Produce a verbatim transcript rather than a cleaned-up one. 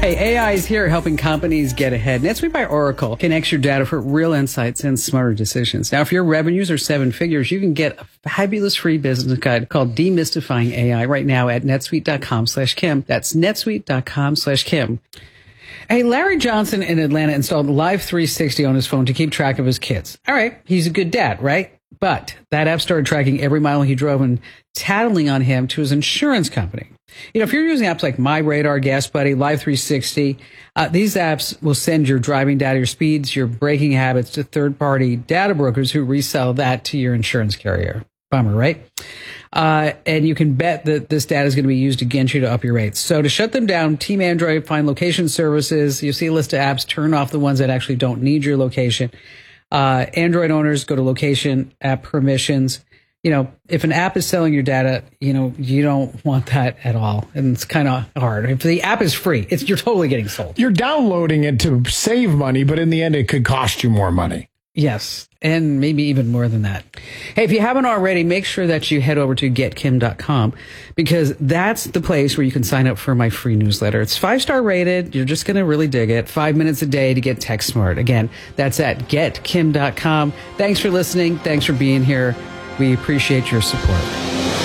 Hey, A I is here helping companies get ahead. NetSuite by Oracle connects your data for real insights and smarter decisions. Now, if your revenues are seven figures, you can get a fabulous free business guide called Demystifying A I right now at netsuite.com slash Kim. That's netsuite.com slash Kim. Hey, Larry Johnson in Atlanta installed Live three sixty on his phone to keep track of his kids. All right, he's a good dad, right? But that app started tracking every mile he drove and tattling on him to his insurance company. You know, if you're using apps like MyRadar, Gas Buddy, Live three sixty, uh, these apps will send your driving data, your speeds, your braking habits to third-party data brokers who resell that to your insurance carrier. Bummer, right? Uh, and you can bet that this data is going to be used against you to up your rates. So to shut them down, Team Android, find location services. You see a list of apps, turn off the ones that actually don't need your location. Uh, Android owners, go to location, app permissions. You know, if an app is selling your data, you know, you don't want that at all. And it's kind of hard. If the app is free, it's, you're totally getting sold. You're downloading it to save money, but in the end, it could cost you more money. Yes, and maybe even more than that. Hey, if you haven't already, make sure that you head over to get kim dot com because that's the place where you can sign up for my free newsletter. It's five-star rated. You're just going to really dig it. Five minutes a day to get tech smart. Again, that's at get kim dot com. Thanks for listening. Thanks for being here. We appreciate your support.